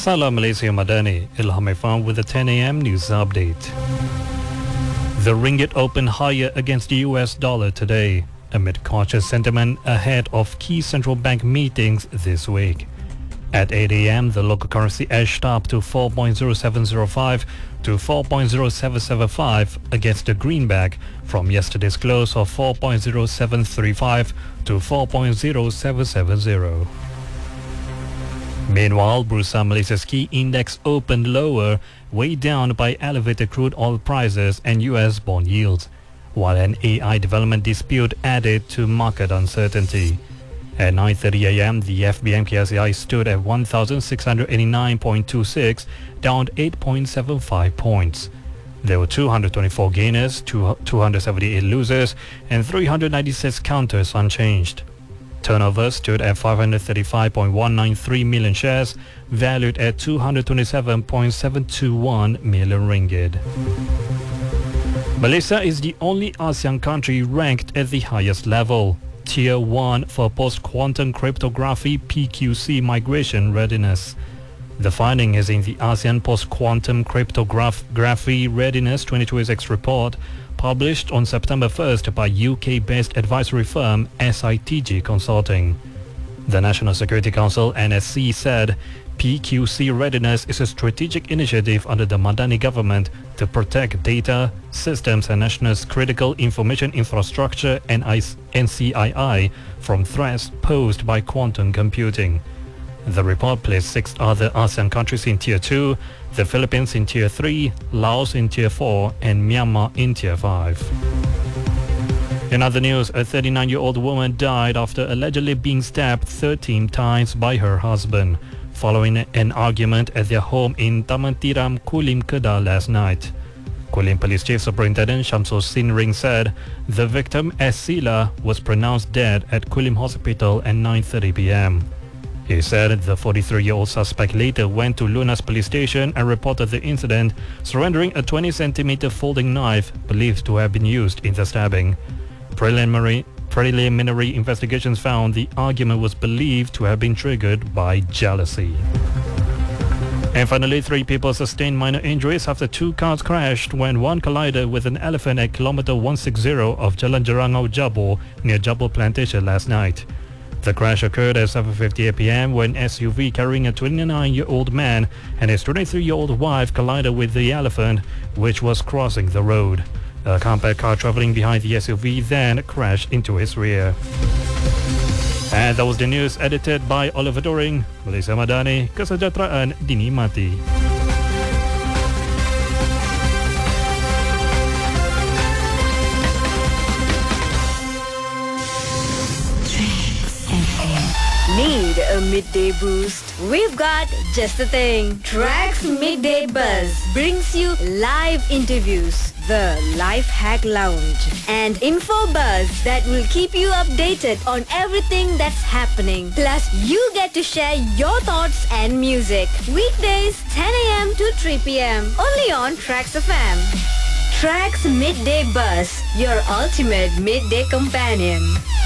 Salam Malaysia Madani, Ilham Irfan with the 10 a.m. news update. The ringgit opened higher against the US dollar today, amid cautious sentiment ahead of key central bank meetings this week. At 8 a.m., the local currency edged up to 4.0705 to 4.0775 against the greenback from yesterday's close of 4.0735 to 4.0770. Meanwhile, Bursa Malaysia's key index opened lower, weighed down by elevated crude oil prices and US bond yields, while an AI development dispute added to market uncertainty. At 9:30 a.m., the FBM KSCI stood at 1,689.26, down 8.75 points. There were 224 gainers, 278 losers, and 396 counters unchanged. Turnover stood at 535.193 million shares, valued at 227.721 million ringgit. Malaysia is the only ASEAN country ranked at the highest level, Tier 1 for post-quantum cryptography PQC migration readiness. The finding is in the ASEAN Post-Quantum Cryptography Readiness 2026 report, published on September 1st by UK-based advisory firm SITG Consulting. The National Security Council NSC said PQC readiness is a strategic initiative under the Madani government to protect data, systems and national's critical information infrastructure and NCII from threats posed by quantum computing. The report placed 6 other ASEAN countries in Tier 2, the Philippines in Tier 3, Laos in Tier 4 and Myanmar in Tier 5. In other news, a 39-year-old woman died after allegedly being stabbed 13 times by her husband, following an argument at their home in Taman Tiram, Kulim, Kedah last night. Kulim Police Chief Superintendent Shamsul Sinring said the victim, Sila, was pronounced dead at Kulim Hospital at 9:30 p.m. He said the 43-year-old suspect later went to Lunas police station and reported the incident, surrendering a 20-centimeter folding knife believed to have been used in the stabbing. Preliminary investigations found the argument was believed to have been triggered by jealousy. And finally, 3 people sustained minor injuries after 2 cars crashed when one collided with an elephant at kilometer 160 of Jalan Jerangau Jabor near Jabor Plantation last night. The crash occurred at 7:58 p.m. when SUV carrying a 29-year-old man and his 23-year-old wife collided with the elephant, which was crossing the road. A compact car traveling behind the SUV then crashed into his rear. And that was the news edited by Oliver Doring. Malaysia Madani, kesejahteraan dinikmati. Need a midday boost? We've got just the thing. Tracks Midday Buzz brings you live interviews, the Life Hack Lounge, and info buzz that will keep you updated on everything that's happening. Plus, you get to share your thoughts and music. Weekdays, 10 a.m. to 3 p.m. Only on Tracks FM. Tracks Midday Buzz, your ultimate midday companion.